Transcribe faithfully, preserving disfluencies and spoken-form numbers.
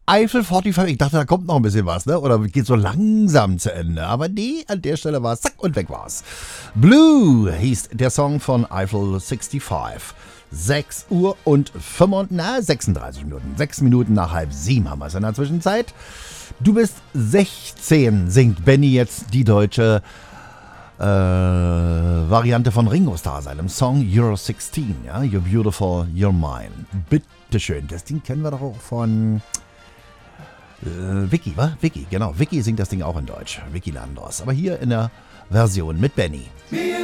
Eiffel fünfundvierzig, ich dachte, da kommt noch ein bisschen was, ne? Oder geht so langsam zu Ende. Aber nee, an der Stelle war es zack und weg war's. Blue hieß der Song von Eiffel fünfundsechzig. sechs Uhr und fünfunddreißig, na, sechsunddreißig Minuten. sechs Minuten nach halb sieben haben wir es in der Zwischenzeit. Du bist sechzehn, singt Benny jetzt die deutsche äh, Variante von Ringo Starr, seinem Song You're sixteen, ja, You're Beautiful, You're Mine. Bitteschön, das Ding kennen wir doch auch von äh, Vicky, wa? Vicky, genau. Vicky singt das Ding auch in Deutsch. Vicky Landros. Aber hier in der Version mit Benny.